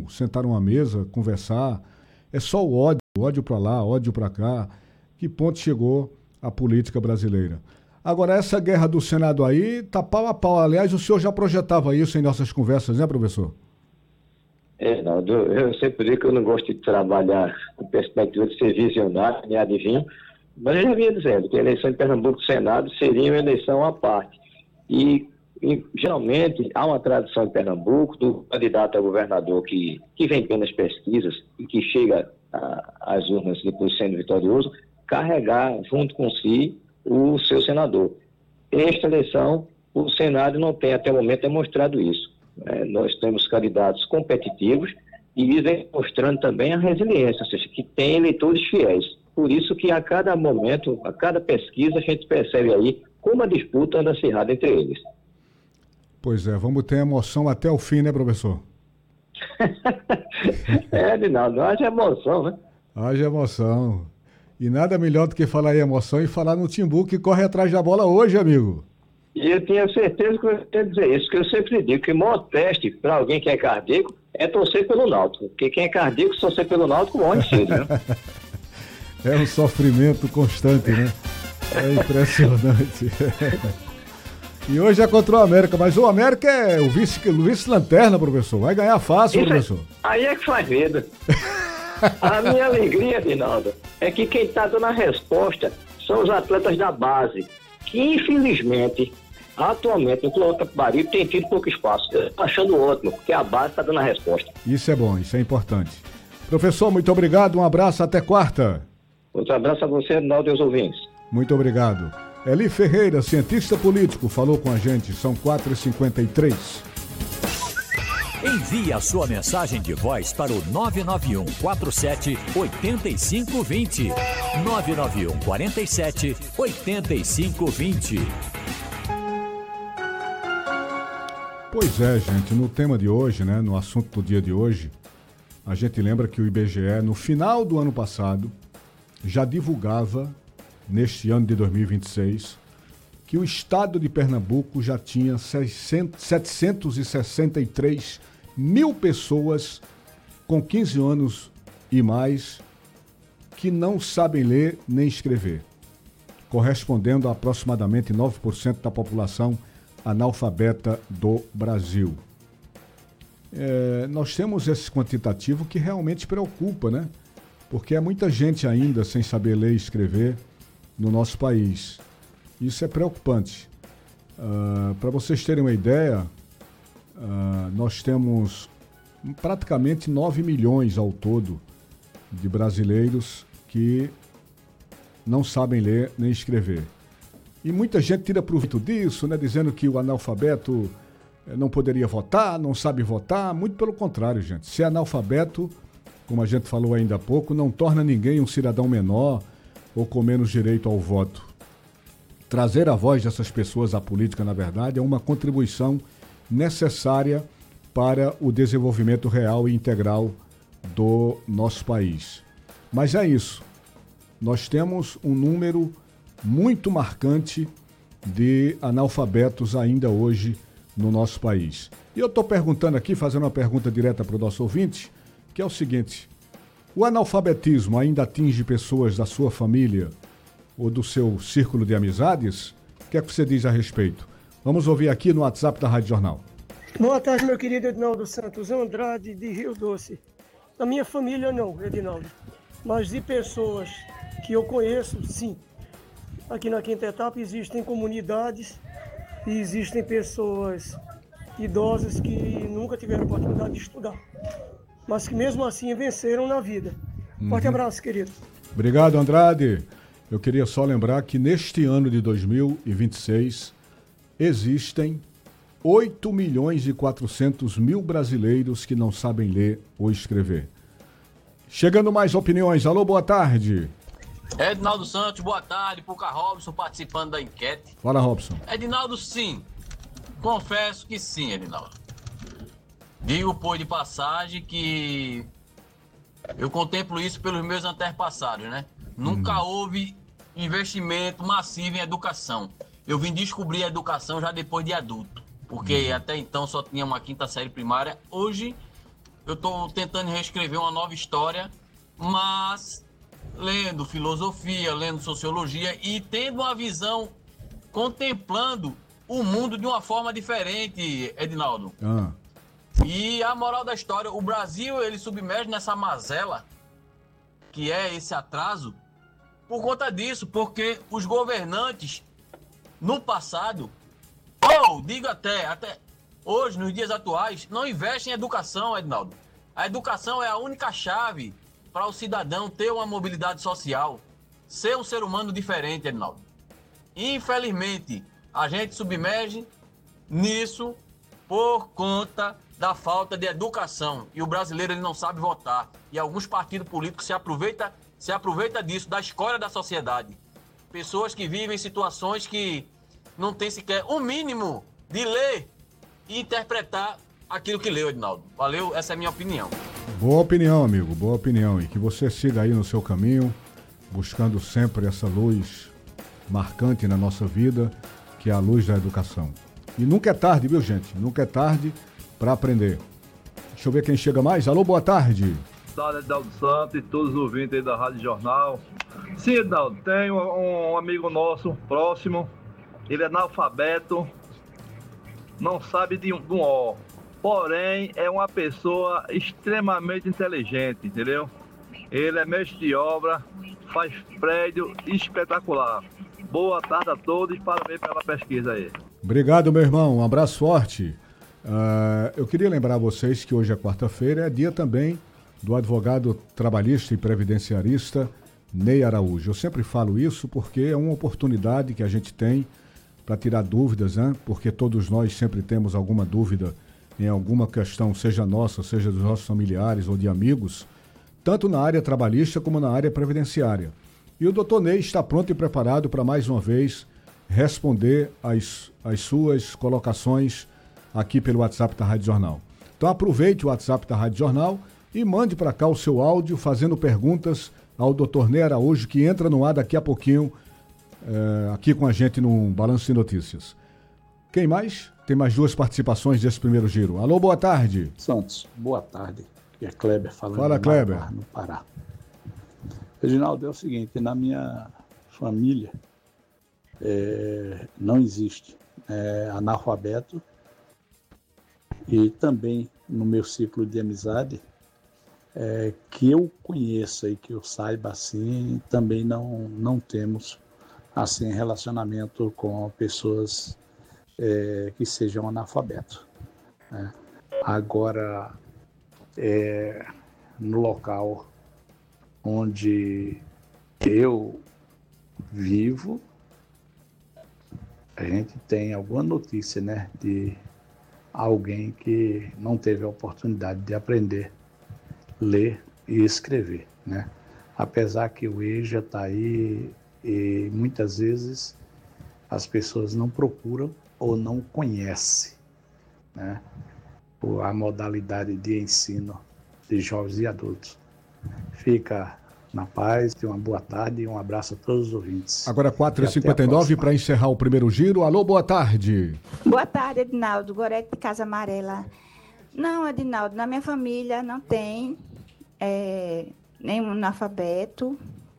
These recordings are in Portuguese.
vamos sentar numa mesa, conversar. É só o ódio para lá, ódio para cá. Que ponto chegou a política brasileira? Agora, essa guerra do Senado aí tá pau a pau. Aliás, o senhor já projetava isso em nossas conversas, né, professor? Naldo, eu sempre digo que eu não gosto de trabalhar com perspectiva de ser visionário, nem adivinho, mas eu já vinha dizendo que a eleição em Pernambuco do Senado seria uma eleição à parte. E geralmente há uma tradição em Pernambuco do candidato a governador que vem pelas pesquisas e que chega às urnas depois sendo vitorioso, carregar junto com si o seu senador. Esta eleição, o Senado não tem até o momento demonstrado isso. Nós temos candidatos competitivos e vem mostrando também a resiliência, ou seja, que tem eleitores fiéis. Por isso que a cada momento, a cada pesquisa, a gente percebe aí como a disputa anda acirrada entre eles. Pois é, vamos ter emoção até o fim, né, professor? Edinaldo, haja emoção, né? Haja emoção. E nada melhor do que falar em emoção e falar no Timbu que corre atrás da bola hoje, amigo. E eu tinha certeza que eu ia dizer isso, que eu sempre digo que o maior teste para alguém que é cardíaco é torcer pelo Náutico, porque quem é cardíaco, se torcer pelo Náutico, morre cedo, né? É um sofrimento constante, né? É impressionante. E hoje é contra o América, mas o América é o vice-lanterna, professor. Vai ganhar fácil, isso professor. Aí é que faz medo. A minha alegria, Rinaldo, é que quem está dando a resposta são os atletas da base, que infelizmente, atualmente, no Clube Capibaribe tem tido pouco espaço. Eu tô achando ótimo, porque a base está dando a resposta. Isso é bom, isso é importante. Professor, muito obrigado, um abraço, até quarta. Outro abraço a você, Rinaldo, e aos ouvintes. Muito obrigado. Eli Ferreira, cientista político, falou com a gente, são 4h53. Envie a sua mensagem de voz para o 991 47 8520. 991 47 8520. Pois é, gente, no tema de hoje, né, no assunto do dia de hoje, a gente lembra que o IBGE, no final do ano passado, já divulgava, neste ano de 2026, que o estado de Pernambuco já tinha 763 mil pessoas com 15 anos e mais que não sabem ler nem escrever, correspondendo a aproximadamente 9% da população analfabeta do Brasil. Nós temos esse quantitativo que realmente preocupa, né? Porque há muita gente ainda sem saber ler e escrever no nosso país. Isso é preocupante. Para vocês terem uma ideia, nós temos praticamente 9 milhões ao todo de brasileiros que não sabem ler nem escrever. E muita gente tira proveito disso, né, dizendo que o analfabeto não poderia votar, não sabe votar. Muito pelo contrário, gente. Ser analfabeto, como a gente falou ainda há pouco, não torna ninguém um cidadão menor ou com menos direito ao voto. Trazer a voz dessas pessoas à política, na verdade, é uma contribuição necessária para o desenvolvimento real e integral do nosso país. Mas é isso. Nós temos um número muito marcante de analfabetos ainda hoje no nosso país. E eu estou perguntando aqui, fazendo uma pergunta direta para o nosso ouvinte, que é o seguinte: o analfabetismo ainda atinge pessoas da sua família ou do seu círculo de amizades? O que é que você diz a respeito? Vamos ouvir aqui no WhatsApp da Rádio Jornal. Boa tarde, meu querido Edinaldo Santos Andrade, de Rio Doce. Da minha família não, Edinaldo, mas de pessoas que eu conheço, sim. Aqui na Quinta Etapa existem comunidades e existem pessoas idosas que nunca tiveram oportunidade de estudar, mas que mesmo assim venceram na vida. Forte abraço, querido. Obrigado, Andrade. Eu queria só lembrar que neste ano de 2026 existem 8 milhões e 400 mil brasileiros que não sabem ler ou escrever. Chegando mais opiniões. Alô, boa tarde. Edinaldo Santos, boa tarde. Puca Robson participando da enquete. Fala, Robson. Edinaldo, sim. Confesso que sim, Edinaldo. Digo, pois, de passagem que eu contemplo isso pelos meus antepassados, né? Nunca houve investimento massivo em educação. Eu vim descobrir a educação já depois de adulto, porque até então só tinha uma quinta série primária. Hoje eu estou tentando reescrever uma nova história, mas lendo filosofia, lendo sociologia e tendo uma visão, contemplando o mundo de uma forma diferente, Edinaldo. E a moral da história, o Brasil, ele submerge nessa mazela, que é esse atraso, por conta disso, porque os governantes, no passado, ou digo até hoje, nos dias atuais, não investem em educação, Edinaldo. A educação é a única chave para o cidadão ter uma mobilidade social, ser um ser humano diferente, Edinaldo. Infelizmente, a gente submerge nisso por conta da falta de educação. E o brasileiro, ele não sabe votar. E alguns partidos políticos se aproveita disso, da escória da sociedade. Pessoas que vivem situações que não têm sequer o mínimo de ler e interpretar aquilo que leu, Edinaldo. Valeu, essa é a minha opinião. Boa opinião, amigo, boa opinião. E que você siga aí no seu caminho, buscando sempre essa luz marcante na nossa vida, que é a luz da educação. E nunca é tarde, viu, gente? Nunca é tarde para aprender. Deixa eu ver quem chega mais. Alô, boa tarde. Boa tarde, Edinaldo Santos e todos os ouvintes aí da Rádio Jornal. Sim, Edinaldo, tem um amigo nosso próximo, ele é analfabeto, não sabe de um O, porém é uma pessoa extremamente inteligente, entendeu? Ele é mestre de obra, faz prédio espetacular. Boa tarde a todos e parabéns pela pesquisa aí. Obrigado, meu irmão, um abraço forte. Eu queria lembrar a vocês que hoje é quarta-feira, é dia também do advogado trabalhista e previdenciarista Ney Araújo. Eu sempre falo isso porque é uma oportunidade que a gente tem para tirar dúvidas, né? Porque todos nós sempre temos alguma dúvida em alguma questão, seja nossa, seja dos nossos familiares ou de amigos, tanto na área trabalhista como na área previdenciária. E o doutor Ney está pronto e preparado para mais uma vez responder as suas colocações aqui pelo WhatsApp da Rádio Jornal. Então aproveite o WhatsApp da Rádio Jornal e mande para cá o seu áudio fazendo perguntas ao Dr. Ney Araújo, que entra no ar daqui a pouquinho, aqui com a gente no Balanço de Notícias. Quem mais? Tem mais duas participações desse primeiro giro. Alô, boa tarde. Santos, boa tarde. Aqui é Kleber falando. Fala, Kleber. No Pará. Reginaldo, é o seguinte, na minha família não existe analfabeto e também no meu ciclo de amizade que eu conheça e que eu saiba assim, também não temos assim relacionamento com pessoas que sejam analfabetos, né? Agora, no local onde eu vivo, a gente tem alguma notícia, né, de alguém que não teve a oportunidade de aprender ler e escrever, né? Apesar que o EJA está aí e muitas vezes as pessoas não procuram ou não conhecem, né, a modalidade de ensino de jovens e adultos. Fica na paz, tenha uma boa tarde e um abraço a todos os ouvintes. Agora 4h59 para encerrar o primeiro giro. Alô, boa tarde. Boa tarde, Edinaldo. Gorete de Casa Amarela. Não, Edinaldo, na minha família não tem nenhum analfabeto.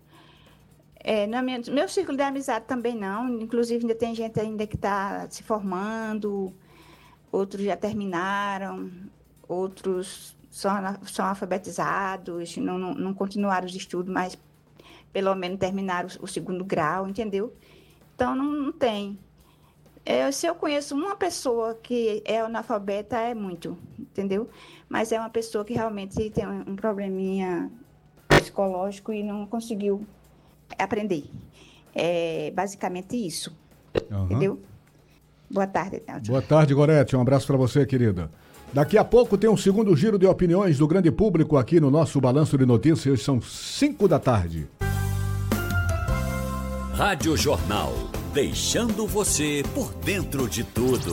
No meu círculo de amizade também não. Inclusive, ainda tem gente ainda que está se formando, outros já terminaram, outros são alfabetizados, não continuaram os estudos, mas pelo menos terminaram o segundo grau, entendeu? Então, não tem. Se eu conheço uma pessoa que é analfabeta, é muito, entendeu? Mas é uma pessoa que realmente tem um probleminha psicológico e não conseguiu aprender. É basicamente isso, entendeu? Boa tarde, Edinaldo. Boa tarde, Gorete. Um abraço para você, querida. Daqui a pouco tem um segundo giro de opiniões do grande público aqui no nosso Balanço de Notícias. São 5 da tarde. Rádio Jornal, deixando você por dentro de tudo.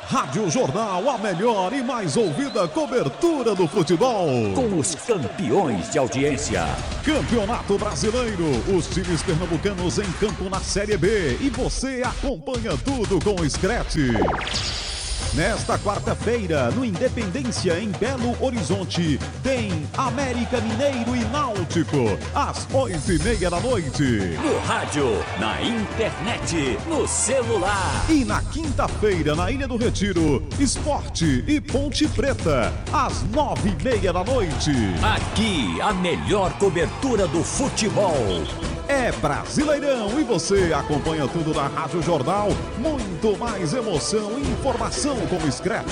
Rádio Jornal, a melhor e mais ouvida cobertura do futebol. Com os campeões de audiência. Campeonato Brasileiro, os times pernambucanos em campo na Série B. E você acompanha tudo com o Scratch. Nesta quarta-feira, no Independência, em Belo Horizonte, tem América Mineiro e Náutico, às 8h30 da noite. No rádio, na internet, no celular. E na quinta-feira, na Ilha do Retiro, Esporte e Ponte Preta, às 9h30 da noite. Aqui, a melhor cobertura do futebol. É Brasileirão e você acompanha tudo na Rádio Jornal. Muito mais emoção e informação com o Scratch.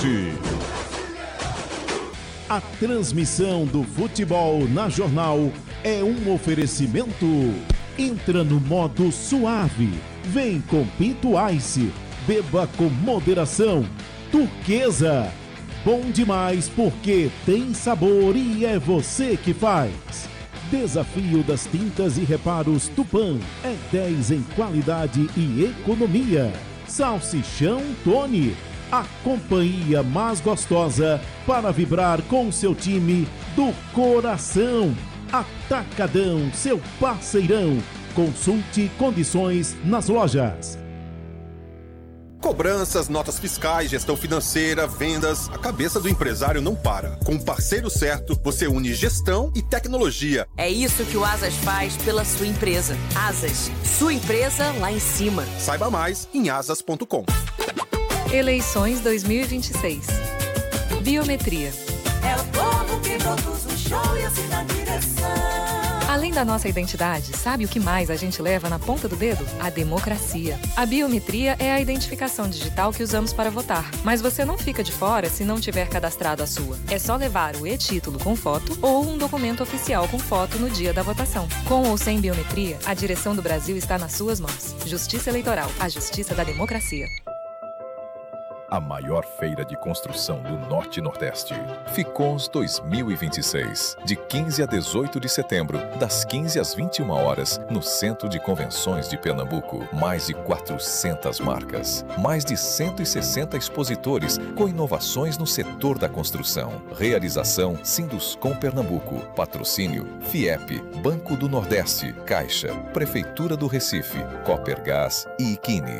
A transmissão do futebol na Jornal é um oferecimento. Entra no modo suave. Vem com Pinto Ice. Beba com moderação. Turquesa. Bom demais porque tem sabor e é você que faz. Desafio das tintas e reparos Tupã é 10 em qualidade e economia. Salsichão Tony, a companhia mais gostosa para vibrar com seu time do coração. Atacadão, seu parceirão. Consulte condições nas lojas. Cobranças, notas fiscais, gestão financeira, vendas, a cabeça do empresário não para. Com o parceiro certo, você une gestão e tecnologia. É isso que o Asas faz pela sua empresa. Asas, sua empresa lá em cima. Saiba mais em asas.com. Eleições 2026. Biometria. É o povo que produz o show e assim na direção. Além da nossa identidade, sabe o que mais a gente leva na ponta do dedo? A democracia. A biometria é a identificação digital que usamos para votar. Mas você não fica de fora se não tiver cadastrado a sua. É só levar o e-título com foto ou um documento oficial com foto no dia da votação. Com ou sem biometria, a direção do Brasil está nas suas mãos. Justiça Eleitoral, a justiça da democracia. A maior feira de construção do Norte e Nordeste. Ficons 2026. De 15 a 18 de setembro, das 15 às 21 horas, no Centro de Convenções de Pernambuco. Mais de 400 marcas. Mais de 160 expositores com inovações no setor da construção. Realização Sinduscom Pernambuco. Patrocínio FIEP, Banco do Nordeste, Caixa, Prefeitura do Recife, Copergás e Iquine.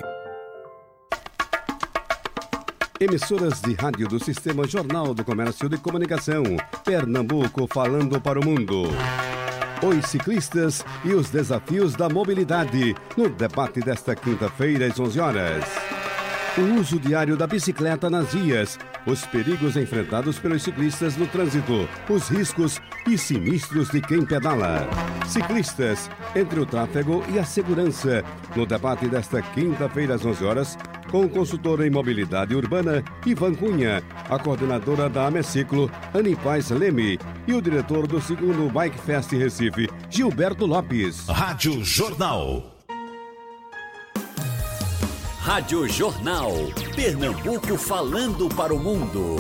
Emissoras de rádio do Sistema Jornal do Comércio de Comunicação. Pernambuco falando para o mundo. Os ciclistas e os desafios da mobilidade. No debate desta quinta-feira às 11 horas. O uso diário da bicicleta nas vias. Os perigos enfrentados pelos ciclistas no trânsito. Os riscos e sinistros de quem pedala. Ciclistas, entre o tráfego e a segurança. No debate desta quinta-feira às 11 horas, com o consultor em mobilidade urbana, Ivan Cunha, a coordenadora da Ameciclo, Ani Paz Leme, e o diretor do 2º Bike Fest Recife, Gilberto Lopes. Rádio Jornal. Rádio Jornal. Pernambuco falando para o mundo.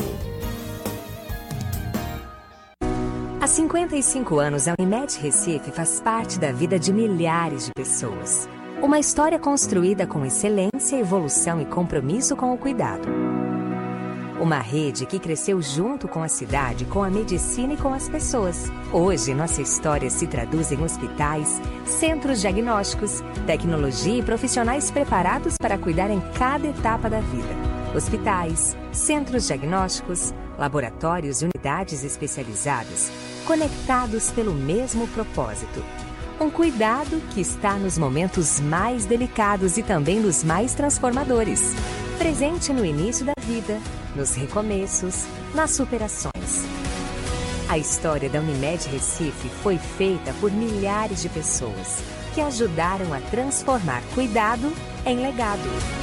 Há 55 anos, a Unimed Recife faz parte da vida de milhares de pessoas. Uma história construída com excelência, evolução e compromisso com o cuidado. Uma rede que cresceu junto com a cidade, com a medicina e com as pessoas. Hoje, nossa história se traduz em hospitais, centros diagnósticos, tecnologia e profissionais preparados para cuidar em cada etapa da vida. Hospitais, centros diagnósticos, laboratórios e unidades especializadas, conectados pelo mesmo propósito. Um cuidado que está nos momentos mais delicados e também nos mais transformadores. Presente no início da vida, nos recomeços, nas superações. A história da Unimed Recife foi feita por milhares de pessoas que ajudaram a transformar cuidado em legado.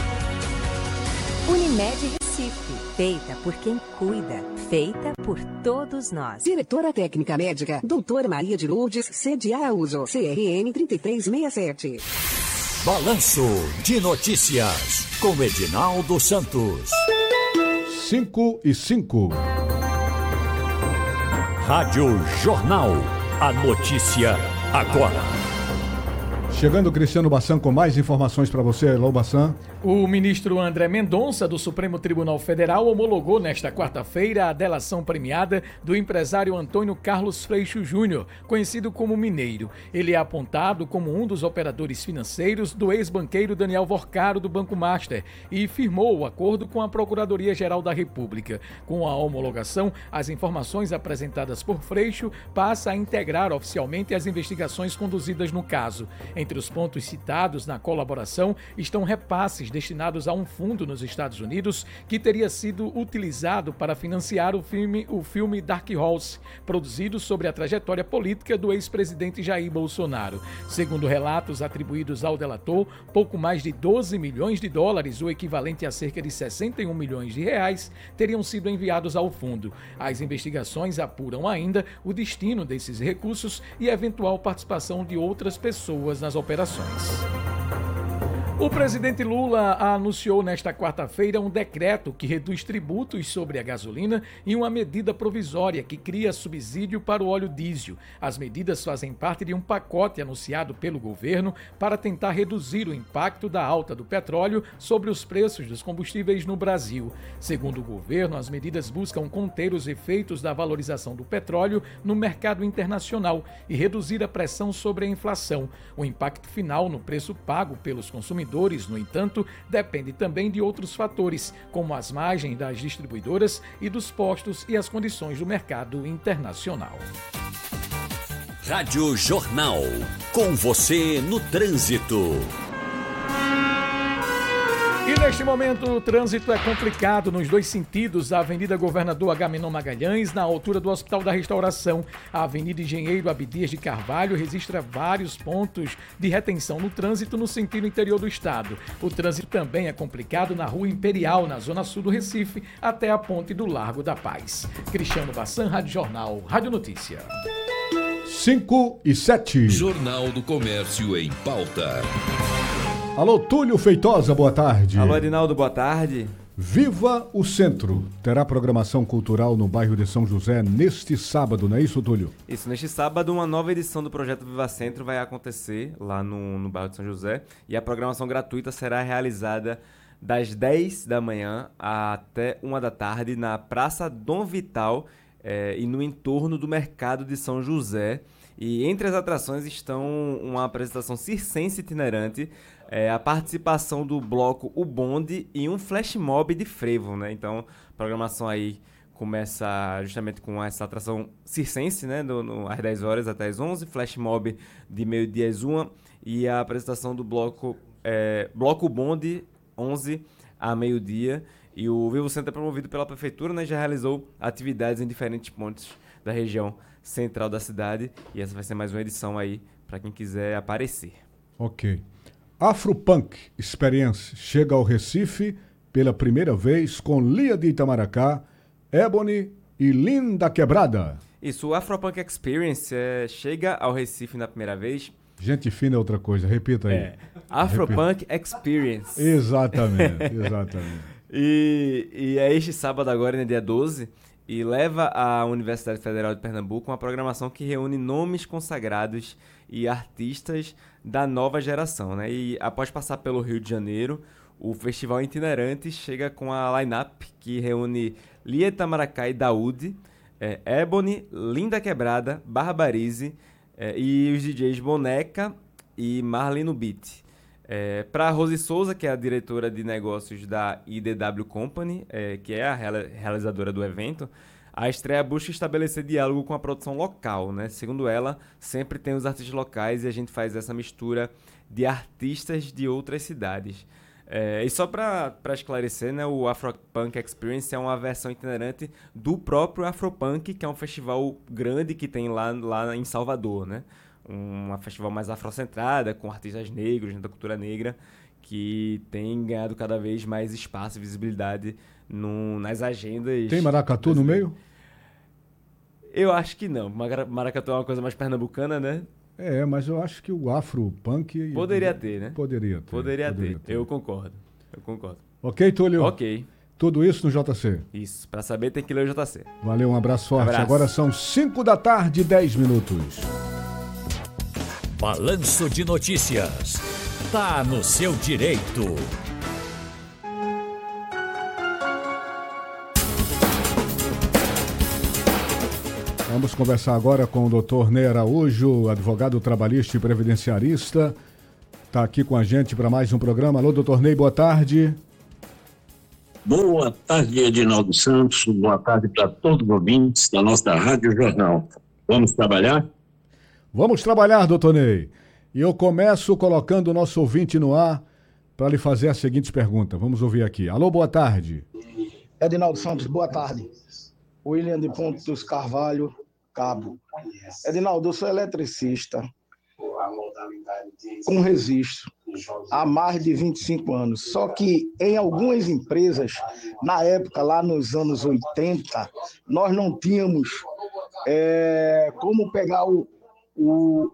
Unimed Recife, feita por quem cuida, feita por todos nós. Diretora Técnica Médica, Doutora Maria de Lourdes, sede Araújo, CRN 3367. Balanço de Notícias, com Edinaldo Santos. 5:05. Rádio Jornal. A notícia agora. Chegando o Cristiano Bassan com mais informações para você. Alô, Bassan. O ministro André Mendonça, do Supremo Tribunal Federal, homologou nesta quarta-feira a delação premiada do empresário Antônio Carlos Freixo Júnior, conhecido como Mineiro. Ele é apontado como um dos operadores financeiros do ex-banqueiro Daniel Vorcaro, do Banco Master, e firmou o acordo com a Procuradoria-Geral da República. Com a homologação, as informações apresentadas por Freixo passam a integrar oficialmente as investigações conduzidas no caso. Entre os pontos citados na colaboração estão repasses destinados a um fundo nos Estados Unidos que teria sido utilizado para financiar o filme Dark Horse, produzido sobre a trajetória política do ex-presidente Jair Bolsonaro. Segundo relatos atribuídos ao delator, pouco mais de 12 milhões de dólares, o equivalente a cerca de 61 milhões de reais, teriam sido enviados ao fundo. As investigações apuram ainda o destino desses recursos e eventual participação de outras pessoas nas operações. O presidente Lula anunciou nesta quarta-feira um decreto que reduz tributos sobre a gasolina e uma medida provisória que cria subsídio para o óleo diesel. As medidas fazem parte de um pacote anunciado pelo governo para tentar reduzir o impacto da alta do petróleo sobre os preços dos combustíveis no Brasil. Segundo o governo, as medidas buscam conter os efeitos da valorização do petróleo no mercado internacional e reduzir a pressão sobre a inflação. O impacto final no preço pago pelos consumidores, no entanto, depende também de outros fatores, como as margens das distribuidoras e dos postos e as condições do mercado internacional. Rádio Jornal, com você no trânsito. E neste momento o trânsito é complicado nos dois sentidos. A Avenida Governador Agamenon Magalhães, na altura do Hospital da Restauração. A Avenida Engenheiro Abdias de Carvalho registra vários pontos de retenção no trânsito no sentido interior do estado. O trânsito também é complicado na Rua Imperial, na zona sul do Recife, até a ponte do Largo da Paz. Cristiano Bassan, Rádio Jornal, Rádio Notícia. 5:07. Jornal do Comércio em pauta. Alô, Túlio Feitosa, boa tarde. Alô, Adinaldo, boa tarde. Viva o Centro. Terá programação cultural no bairro de São José neste sábado, não é isso, Túlio? Isso, neste sábado uma nova edição do projeto Viva Centro vai acontecer lá no bairro de São José e a programação gratuita será realizada das 10 da manhã até 1 da tarde na Praça Dom Vital e no entorno do Mercado de São José. E entre as atrações estão uma apresentação circense itinerante, a participação do bloco O Bonde e um flash mob de frevo, né? Então, a programação aí começa justamente com essa atração circense, né? Às 10 horas até às 11, flash mob de meio-dia às 1 e a apresentação do bloco O Bonde, 11 a meio-dia. E o Vivo Centro é promovido pela Prefeitura, né? Já realizou atividades em diferentes pontos da região central da cidade e essa vai ser mais uma edição aí para quem quiser aparecer. Ok. Afropunk Experience chega ao Recife pela primeira vez com Lia de Itamaracá, Ebony e Linda Quebrada. Isso, o Afropunk Experience chega ao Recife na primeira vez. Gente fina é outra coisa, repita aí. Afropunk Experience. Exatamente, exatamente. E é este sábado agora, né, dia 12, e leva à Universidade Federal de Pernambuco uma programação que reúne nomes consagrados e artistas da nova geração, né? E após passar pelo Rio de Janeiro, o festival itinerante chega com a line-up que reúne Lia Itamaracá e Daúde, Ebony, Linda Quebrada, Barbarize e os DJs Boneca e Marley no Beat. Para Rose Souza, que é a diretora de negócios da IDW Company, que é a realizadora do evento, a estreia busca estabelecer diálogo com a produção local, né? Segundo ela, sempre tem os artistas locais e a gente faz essa mistura de artistas de outras cidades. E só para esclarecer, né, o Afropunk Experience é uma versão itinerante do próprio Afropunk, que é um festival grande que tem lá em Salvador, né? Uma festival mais afrocentrada, com artistas negros, da cultura negra, que tem ganhado cada vez mais espaço e visibilidade nas agendas. Tem maracatu no meio? Eu acho que não. Maracatu é uma coisa mais pernambucana, né? Mas eu acho que o Afropunk... Poderia ter, né? Poderia ter. Eu concordo. Ok, Túlio? Ok. Tudo isso no JC? Isso. Para saber tem que ler o JC. Valeu, um abraço forte. Agora são 5 da tarde, 10 minutos. Balanço de Notícias. Tá no seu direito. Vamos conversar agora com o Dr. Ney Araújo, advogado trabalhista e previdenciarista. Está aqui com a gente para mais um programa. Alô, Dr. Ney, boa tarde. Boa tarde, Edinaldo Santos. Boa tarde para todos os ouvintes da nossa Rádio Jornal. Vamos trabalhar? Vamos trabalhar, doutor Ney. E eu começo colocando o nosso ouvinte no ar para lhe fazer as seguintes perguntas. Vamos ouvir aqui. Alô, boa tarde. Edinaldo Santos, boa tarde. William de Pontos Carvalho, Cabo. Edinaldo, eu sou eletricista com registro há mais de 25 anos. Só que em algumas empresas, na época, lá nos anos 80, nós não tínhamos como pegar o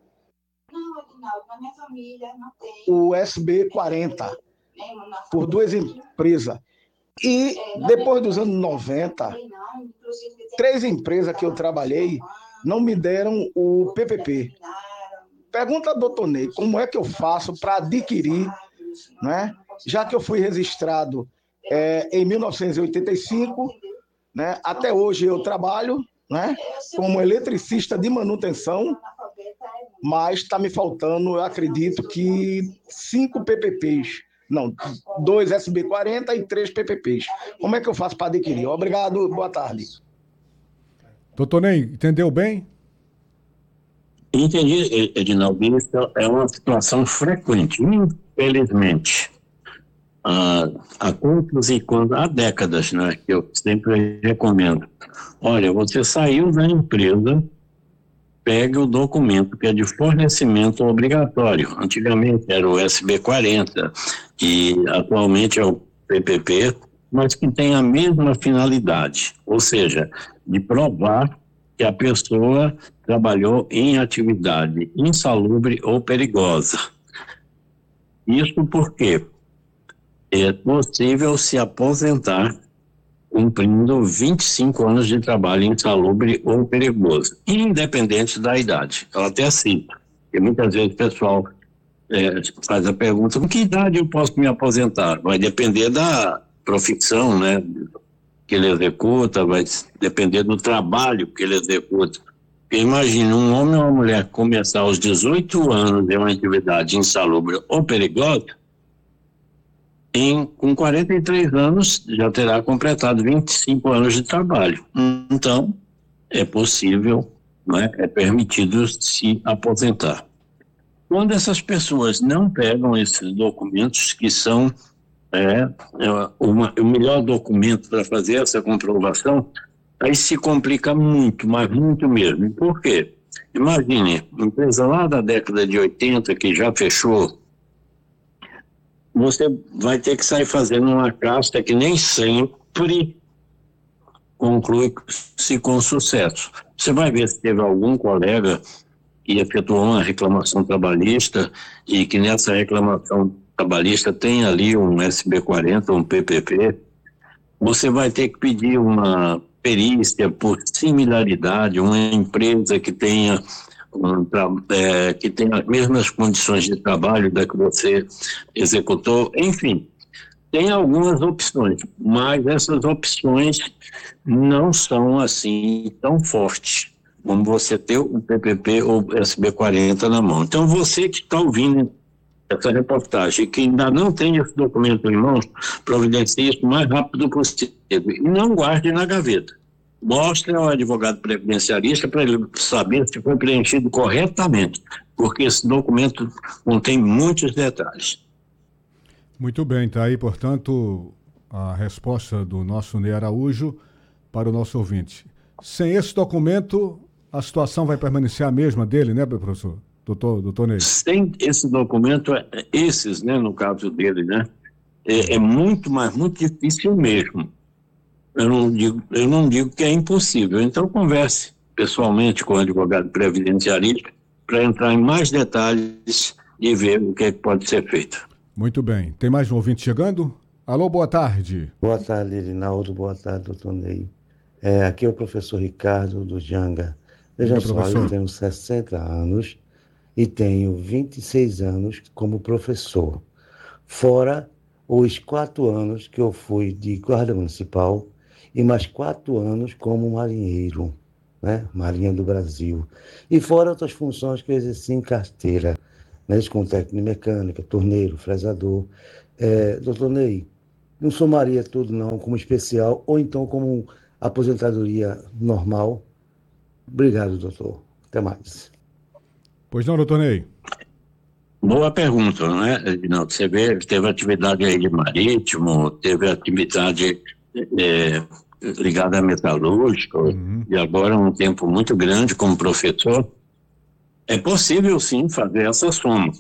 SB40 por duas empresas. E depois dos anos 90, 3 empresas que eu trabalhei não me deram o PPP. Pergunta ao doutor Ney, como é que eu faço para adquirir, né? Já que eu fui registrado em 1985, né? Até hoje eu trabalho, né, como eletricista de manutenção, mas está me faltando, eu acredito que 5 PPPs. Não, 2 SB40 e 3 PPPs. Como é que eu faço para adquirir? Obrigado, boa tarde. Doutor Ney, entendeu bem? Entendi, Edinaldo. Isso é uma situação frequente, infelizmente. Há quantos e quantos, há décadas, né, que eu sempre recomendo. Olha, você saiu da empresa, pegue o documento que é de fornecimento obrigatório. Antigamente era o SB40 e atualmente é o PPP, mas que tem a mesma finalidade, ou seja, de provar que a pessoa trabalhou em atividade insalubre ou perigosa. Isso porque é possível se aposentar cumprindo 25 anos de trabalho insalubre ou perigoso, independente da idade. Ela até cita, porque muitas vezes o pessoal faz a pergunta, com que idade eu posso me aposentar? Vai depender da profissão, né, que ele executa, vai depender do trabalho que ele executa. Porque imagine um homem ou uma mulher começar aos 18 anos em uma atividade insalubre ou perigosa, com 43 anos já terá completado 25 anos de trabalho. Então, é possível, né, é permitido se aposentar. Quando essas pessoas não pegam esses documentos, que são o melhor documento para fazer essa comprovação, aí se complica muito, mas muito mesmo. Por quê? Imagine, empresa lá da década de 80 que já fechou, você vai ter que sair fazendo uma casta que nem sempre conclui-se com sucesso. Você vai ver se teve algum colega que efetuou uma reclamação trabalhista e que nessa reclamação trabalhista tem ali um SB40, um PPP. Você vai ter que pedir uma perícia por similaridade, uma empresa que tenha as mesmas condições de trabalho da que você executou. Enfim, tem algumas opções, mas essas opções não são assim tão fortes como você ter o PPP ou SB40 na mão. Então, você que está ouvindo essa reportagem, que ainda não tem esse documento em mãos, providencie isso o mais rápido possível e não guarde na gaveta. Mostre ao advogado previdenciarista para ele saber se foi preenchido corretamente, porque esse documento contém muitos detalhes. Muito bem, está aí, portanto, a resposta do nosso Ney Araújo para o nosso ouvinte. Sem esse documento, a situação vai permanecer a mesma dele, né, professor? Doutor Ney? Sem esse documento, esses, né, no caso dele, né, é muito, mas muito difícil mesmo. Eu não digo que é impossível. Então, converse pessoalmente com o advogado previdenciarista para entrar em mais detalhes e ver o que é que pode ser feito. Muito bem. Tem mais um ouvinte chegando? Alô, boa tarde. Boa tarde, Edinaldo. Boa tarde, doutor Ney. Aqui é o professor Ricardo do Janga. Veja só, eu tenho 60 anos e tenho 26 anos como professor, fora os 4 anos que eu fui de guarda municipal e mais 4 anos como marinheiro, né? Marinha do Brasil. E fora outras funções que eu exerci em carteira, né? Com técnico de mecânica, torneiro, fresador. Doutor Ney, não somaria tudo não como especial ou então como aposentadoria normal? Obrigado, doutor. Até mais. Pois não, doutor Ney? Boa pergunta, né, Edinaldo? Você vê, teve atividade aí de marítimo, teve atividade ligada à metalúrgica, e agora um tempo muito grande como professor. É possível sim fazer essa soma.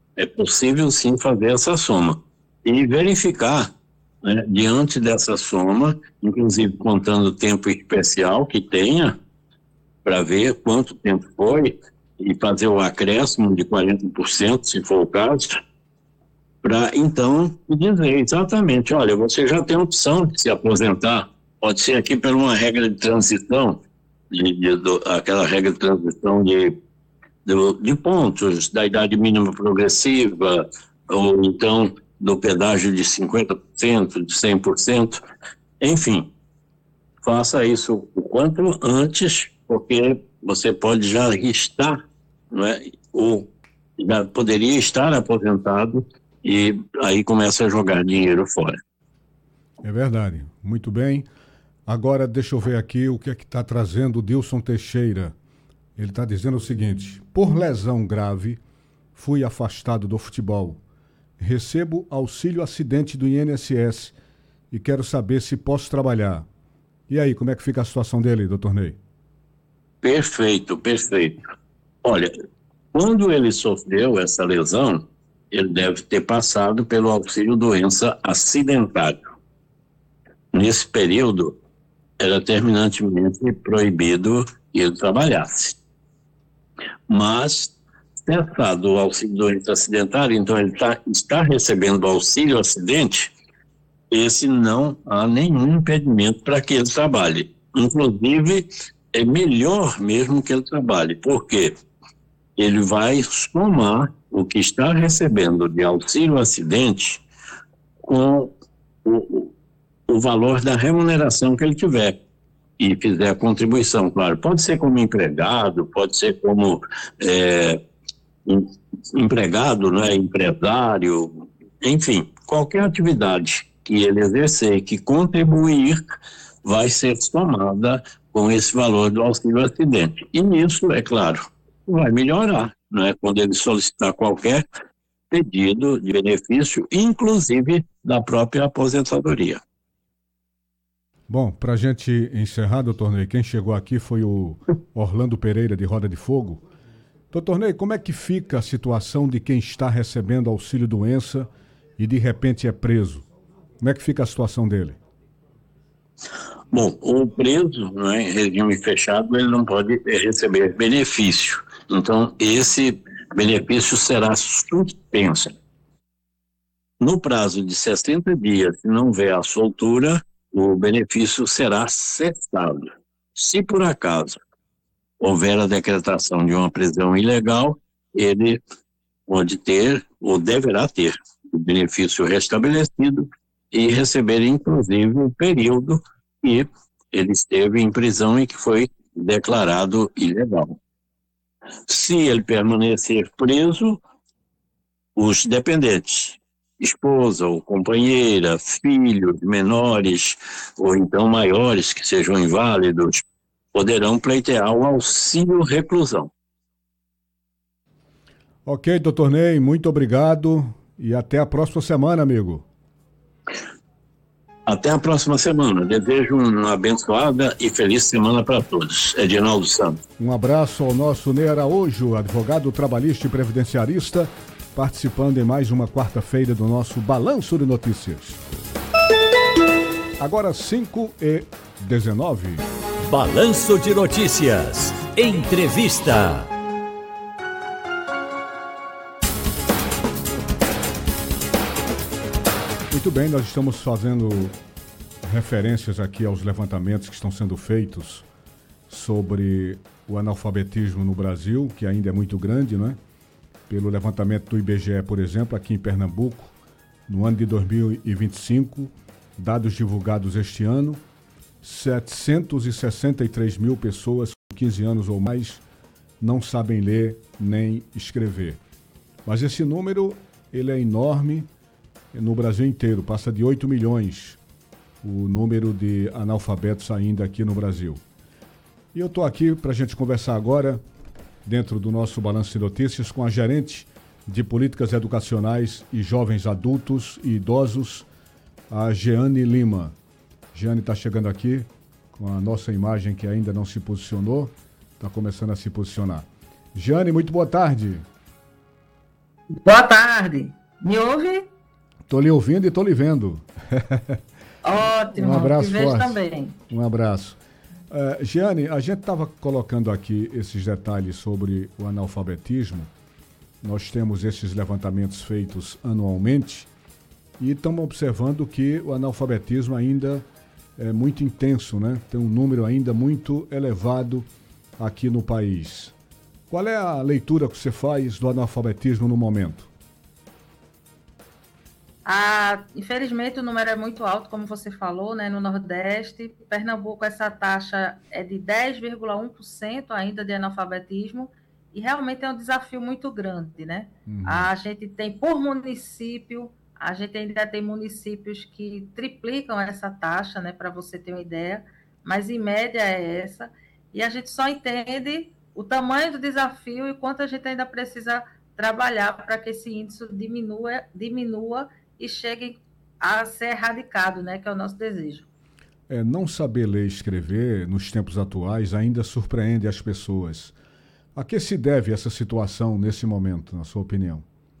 E verificar, né, diante dessa soma, inclusive contando o tempo especial que tenha, para ver quanto tempo foi, e fazer o acréscimo de 40%, se for o caso, para então dizer exatamente, olha, você já tem a opção de se aposentar, pode ser aqui por uma regra de transição, aquela regra de transição de pontos, da idade mínima progressiva, ou então do pedágio de 50%, de 100%, enfim, faça isso o quanto antes, porque você pode já estar, não é? Ou já poderia estar aposentado e aí começa a jogar dinheiro fora. É verdade, muito bem. Agora deixa eu ver aqui o que é que está trazendo o Dilson Teixeira. Ele está dizendo o seguinte: por lesão grave, fui afastado do futebol. Recebo auxílio acidente do INSS e quero saber se posso trabalhar. E aí, como é que fica a situação dele, doutor Ney? Perfeito. Olha, quando ele sofreu essa lesão, ele deve ter passado pelo auxílio doença acidentário. Nesse período, era terminantemente proibido que ele trabalhasse. Mas, cessado o auxílio doença acidentário, então ele está recebendo auxílio acidente, esse não há nenhum impedimento para que ele trabalhe. Inclusive, é melhor mesmo que ele trabalhe, porque ele vai somar o que está recebendo de auxílio acidente com o valor da remuneração que ele tiver e fizer a contribuição, claro. Pode ser como empregado, pode ser como empregado, né, empresário, enfim, qualquer atividade que ele exercer, que contribuir, vai ser somada com esse valor do auxílio acidente. E nisso, é claro, vai melhorar, né, quando ele solicitar qualquer pedido de benefício, inclusive da própria aposentadoria. Bom, para a gente encerrar, doutor Ney, quem chegou aqui foi o Orlando Pereira, de Roda de Fogo. Doutor Ney, como é que fica a situação de quem está recebendo auxílio-doença e de repente é preso? Como é que fica a situação dele? Bom, o preso, né, em regime fechado, ele não pode receber benefício. Então, esse benefício será suspenso. No prazo de 60 dias, se não houver a soltura, o benefício será cessado. Se por acaso houver a decretação de uma prisão ilegal, ele pode ter ou deverá ter o benefício restabelecido e receber, inclusive, o período que ele esteve em prisão e que foi declarado ilegal. Se ele permanecer preso, os dependentes, esposa ou companheira, filhos menores ou então maiores que sejam inválidos, poderão pleitear o auxílio reclusão. Ok, doutor Ney, muito obrigado e até a próxima semana, amigo. Até a próxima semana. Desejo uma abençoada e feliz semana para todos. Edinaldo Santos. Um abraço ao nosso Ney Araújo, advogado trabalhista e previdenciarista, participando em mais uma quarta-feira do nosso Balanço de Notícias. Agora 5h19. Balanço de Notícias. Entrevista. Muito bem, nós estamos fazendo referências aqui aos levantamentos que estão sendo feitos sobre o analfabetismo no Brasil, que ainda é muito grande, né? pelo levantamento do IBGE, por exemplo, aqui em Pernambuco, no ano de 2025, dados divulgados este ano, 763 mil pessoas com 15 anos ou mais não sabem ler nem escrever. Mas esse número, ele é enorme no Brasil inteiro, passa de 8 milhões o número de analfabetos ainda aqui no Brasil. E eu estou aqui para a gente conversar agora, dentro do nosso Balanço de Notícias, com a gerente de Políticas Educacionais e Jovens Adultos e Idosos, a Jeane Lima. Jeane está chegando aqui com a nossa imagem que ainda não se posicionou, está começando a se posicionar. Jeane, muito boa tarde. Boa tarde. Me ouve? Estou lhe ouvindo e estou lhe vendo. Ótimo, um abraço te vejo forte. também. Um abraço. Jeane, a gente estava colocando aqui esses detalhes sobre o analfabetismo. Nós temos esses levantamentos feitos anualmente e estamos observando que o analfabetismo ainda é muito intenso, né? Tem um número ainda muito elevado aqui no país. Qual é a leitura que você faz do analfabetismo no momento? Infelizmente o número é muito alto, como você falou, né, no Nordeste. Pernambuco, essa taxa é de 10,1% ainda de analfabetismo, e realmente é um desafio muito grande, né? A gente tem, por município, a gente ainda tem municípios que triplicam essa taxa, né, para você ter uma ideia, mas em média é essa, e a gente só entende o tamanho do desafio e quanto a gente ainda precisa trabalhar para que esse índice diminua e chegue a ser erradicado, né, que é o nosso desejo. Não saber ler e escrever nos tempos atuais ainda surpreende as pessoas. A que se deve essa situação nesse momento, na sua opinião?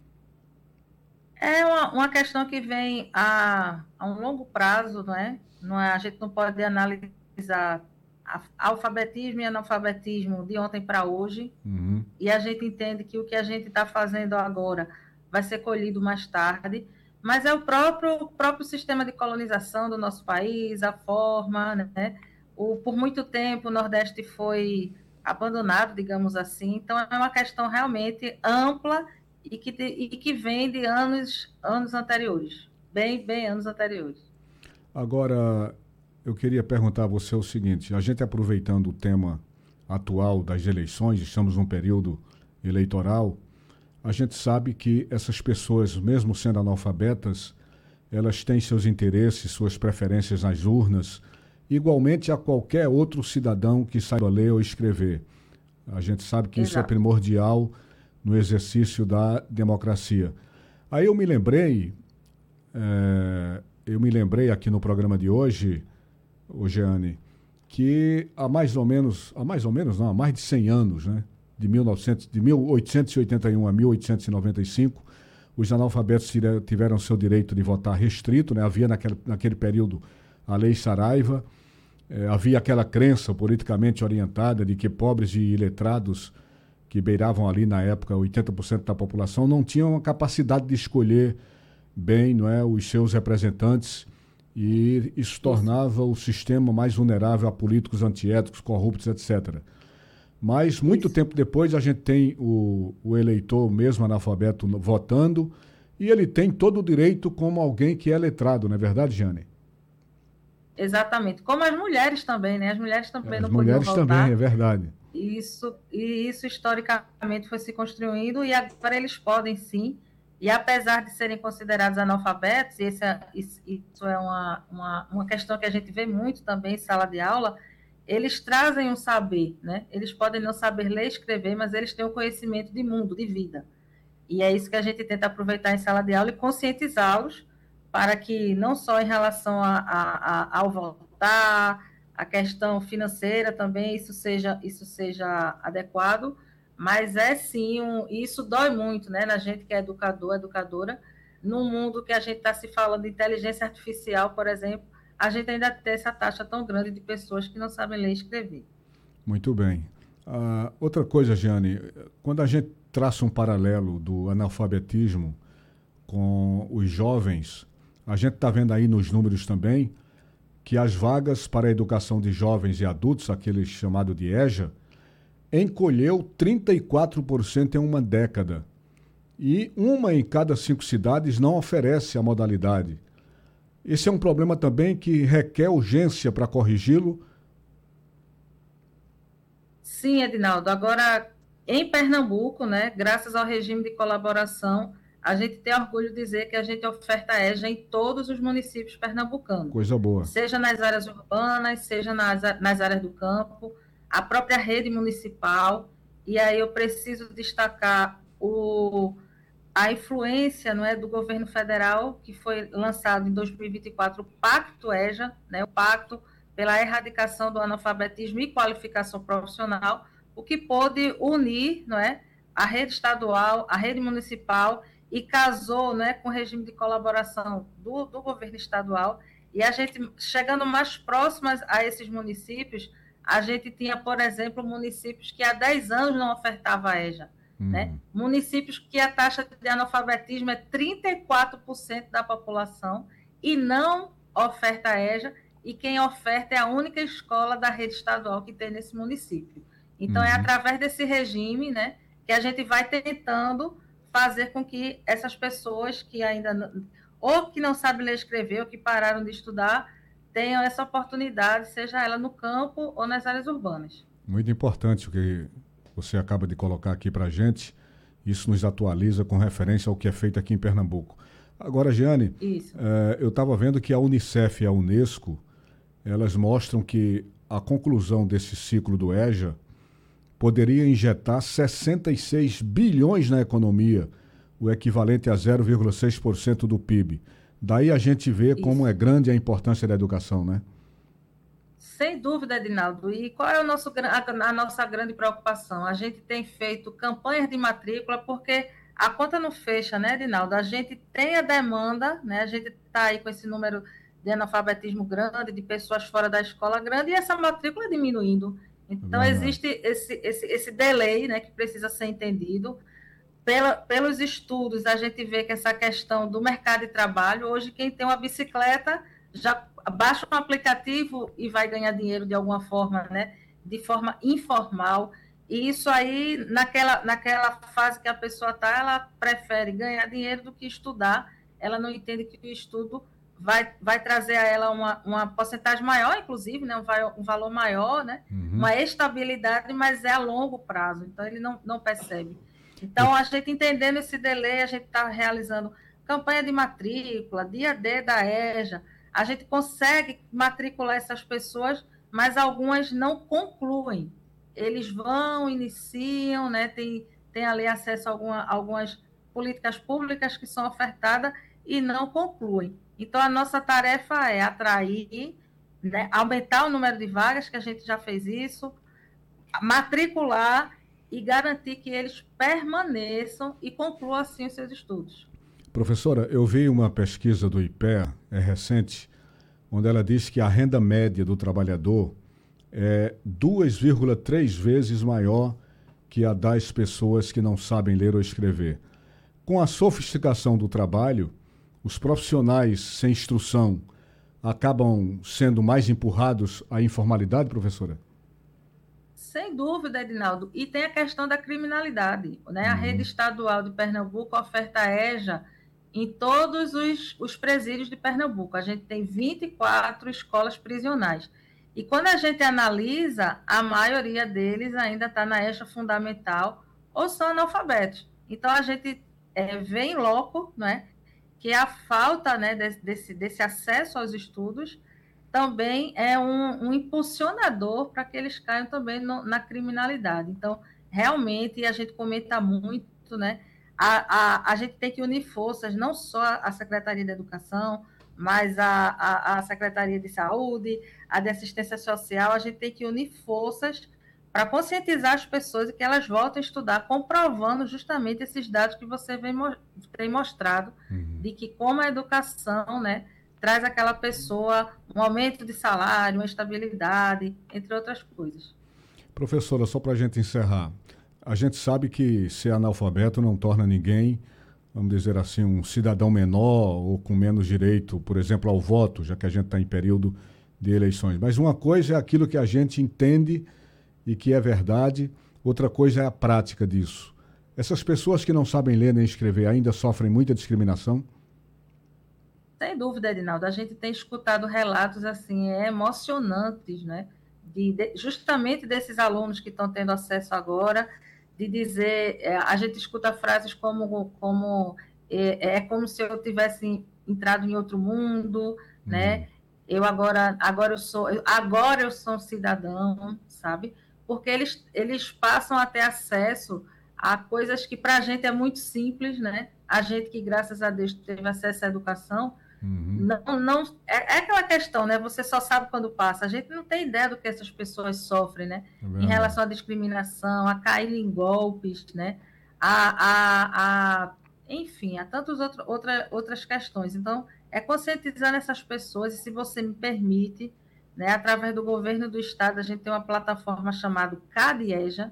É uma questão que vem a um longo prazo, não é? A gente não pode analisar alfabetismo e analfabetismo de ontem para hoje, e a gente entende que o que a gente está fazendo agora vai ser colhido mais tarde, mas é o próprio sistema de colonização do nosso país, a forma, né? Por muito tempo o Nordeste foi abandonado, digamos assim, então é uma questão realmente ampla e que vem de anos anteriores, bem anos anteriores. Agora, eu queria perguntar a você o seguinte, a gente aproveitando o tema atual das eleições, estamos num período eleitoral, a gente sabe que essas pessoas, mesmo sendo analfabetas, elas têm seus interesses, suas preferências nas urnas, igualmente a qualquer outro cidadão que saiba ler ou escrever. A gente sabe que isso é primordial no exercício da democracia. Aí eu me lembrei aqui no programa de hoje, Jeane, que há mais de 100 anos, né? De 1881 a 1895, os analfabetos tiveram seu direito de votar restrito, né? Havia naquele período a Lei Saraiva, havia aquela crença politicamente orientada de que pobres e iletrados, que beiravam ali na época 80% da população, não tinham a capacidade de escolher bem, não é, os seus representantes, e isso tornava o sistema mais vulnerável a políticos antiéticos, corruptos, etc. Mas, muito tempo depois, a gente tem o eleitor, mesmo analfabeto, votando, e ele tem todo o direito como alguém que é letrado, não é verdade, Jeane? Exatamente. Como as mulheres também, né? As mulheres também não podiam votar. As mulheres também, é verdade. Isso historicamente foi se construindo, e agora eles podem sim, e apesar de serem considerados analfabetos, isso é uma questão que a gente vê muito também em sala de aula, eles trazem um saber, né? Eles podem não saber ler e escrever, mas eles têm um conhecimento de mundo, de vida. E é isso que a gente tenta aproveitar em sala de aula e conscientizá-los para que não só em relação ao votar, a questão financeira também isso seja adequado, mas é sim, isso dói muito, né? Na gente que é educadora, num mundo que a gente está se falando de inteligência artificial, por exemplo, a gente ainda tem essa taxa tão grande de pessoas que não sabem ler e escrever. Muito bem. Outra coisa, Jeane, quando a gente traça um paralelo do analfabetismo com os jovens, a gente está vendo aí nos números também que as vagas para a educação de jovens e adultos, aquele chamado de EJA, encolheu 34% em uma década. e 1 em cada 5 cidades não oferece a modalidade. Esse é um problema também que requer urgência para corrigi-lo? Sim, Edinaldo. Agora, em Pernambuco, né, graças ao regime de colaboração, a gente tem orgulho de dizer que a gente oferta EJA em todos os municípios pernambucanos. Coisa boa. Seja nas áreas urbanas, seja nas áreas do campo, a própria rede municipal. E aí eu preciso destacar a influência, não é, do governo federal, que foi lançado em 2024, o Pacto EJA, né, o Pacto pela Erradicação do Analfabetismo e Qualificação Profissional, o que pôde unir, não é, a rede estadual, a rede municipal, e casou, né, com o regime de colaboração do governo estadual. E a gente, chegando mais próximas a esses municípios, a gente tinha, por exemplo, municípios que há 10 anos não ofertavam a EJA. Né? Municípios que a taxa de analfabetismo é 34% da população e não oferta a EJA, e quem oferta é a única escola da rede estadual que tem nesse município. Então, é através desse regime, né, que a gente vai tentando fazer com que essas pessoas que ainda ou que não sabem ler e escrever, ou que pararam de estudar, tenham essa oportunidade, seja ela no campo ou nas áreas urbanas. Muito importante o que você acaba de colocar aqui para a gente. Isso nos atualiza com referência ao que é feito aqui em Pernambuco. Agora, Jeane, eu estava vendo que a Unicef e a Unesco, elas mostram que a conclusão desse ciclo do EJA poderia injetar 66 bilhões na economia, o equivalente a 0,6% do PIB. Daí a gente vê como é grande a importância da educação, né? Sem dúvida, Edinaldo. E qual é a nossa grande preocupação? A gente tem feito campanhas de matrícula porque a conta não fecha, né, Edinaldo? A gente tem a demanda, né? A gente está aí com esse número de analfabetismo grande, de pessoas fora da escola grande, e essa matrícula diminuindo. Então, existe esse delay, né, que precisa ser entendido. Pelos estudos, a gente vê que essa questão do mercado de trabalho, hoje quem tem uma bicicleta já baixa um aplicativo e vai ganhar dinheiro de alguma forma, né, de forma informal. E isso aí, naquela fase que a pessoa está, ela prefere ganhar dinheiro do que estudar. Ela não entende que o estudo vai trazer a ela uma porcentagem maior, inclusive, né, um valor maior, né, uma estabilidade, mas é a longo prazo. Então, ele não percebe. Então, a gente entendendo esse delay, a gente está realizando campanha de matrícula, dia D da EJA. A gente consegue matricular essas pessoas, mas algumas não concluem. Eles vão, iniciam, né, tem ali acesso a algumas políticas públicas que são ofertadas e não concluem. Então, a nossa tarefa é atrair, né, aumentar o número de vagas, que a gente já fez isso, matricular e garantir que eles permaneçam e concluam assim os seus estudos. Professora, eu vi uma pesquisa do IPEA, recente, onde ela diz que a renda média do trabalhador é 2,3 vezes maior que a das pessoas que não sabem ler ou escrever. Com a sofisticação do trabalho, os profissionais sem instrução acabam sendo mais empurrados à informalidade, professora? Sem dúvida, Edinaldo. E tem a questão da criminalidade, né? A rede estadual de Pernambuco oferta EJA em todos os presídios de Pernambuco. A gente tem 24 escolas prisionais. E quando a gente analisa, a maioria deles ainda está na EJA fundamental ou são analfabetos. Então, a gente vê em loco, né, que a falta, né, desse acesso aos estudos também é um impulsionador para que eles caiam também na criminalidade. Então, realmente, a gente comenta muito, né, a gente tem que unir forças, não só a Secretaria de Educação, mas a Secretaria de Saúde, a de Assistência Social. A gente tem que unir forças para conscientizar as pessoas e que elas voltem a estudar, comprovando justamente esses dados que você tem mostrado, de que como a educação, né, traz àquela pessoa um aumento de salário, uma estabilidade, entre outras coisas. Professora, só para a gente encerrar, a gente sabe que ser analfabeto não torna ninguém, vamos dizer assim, um cidadão menor ou com menos direito, por exemplo, ao voto, já que a gente está em período de eleições. Mas uma coisa é aquilo que a gente entende e que é verdade, outra coisa é a prática disso. Essas pessoas que não sabem ler nem escrever ainda sofrem muita discriminação? Sem dúvida, Edinaldo. A gente tem escutado relatos assim, emocionantes, né? Justamente desses alunos que estão tendo acesso agora, de dizer, a gente escuta frases como é como se eu tivesse entrado em outro mundo, né? Agora eu sou um cidadão, sabe? Porque eles passam a ter acesso a coisas que para a gente é muito simples, né? A gente que, graças a Deus, teve acesso à educação, é aquela questão, né? Você só sabe quando passa. A gente não tem ideia do que essas pessoas sofrem, né? Em relação à discriminação, a cair em golpes, né? Enfim, há tantas outras questões. Então, é conscientizar essas pessoas, e se você me permite, né, através do governo do estado, a gente tem uma plataforma chamada CADEJA,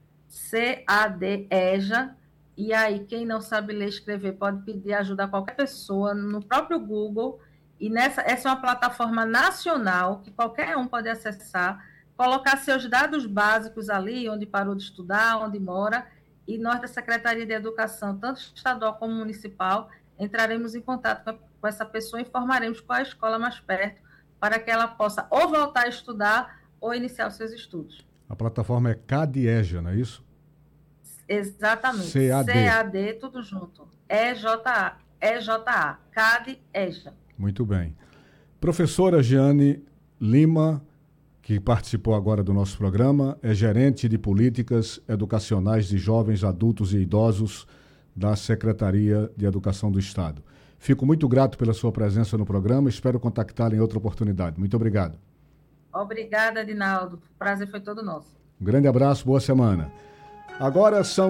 CADEJA, e aí quem não sabe ler e escrever pode pedir ajuda a qualquer pessoa no próprio Google, e essa é uma plataforma nacional que qualquer um pode acessar, colocar seus dados básicos ali, onde parou de estudar, onde mora, e nós da Secretaria de Educação, tanto estadual como municipal, entraremos em contato com essa pessoa e informaremos qual é a escola mais perto, para que ela possa ou voltar a estudar ou iniciar os seus estudos. A plataforma é CADEJA, não é isso? Exatamente. CAD, tudo junto. EJA, CADEJA. Muito bem. Professora Jeane Lima, que participou agora do nosso programa, é gerente de políticas educacionais de jovens, adultos e idosos da Secretaria de Educação do Estado. Fico muito grato pela sua presença no programa, espero contactá-la em outra oportunidade. Muito obrigado. Obrigada, Edinaldo. O prazer foi todo nosso. Um grande abraço, boa semana. Agora são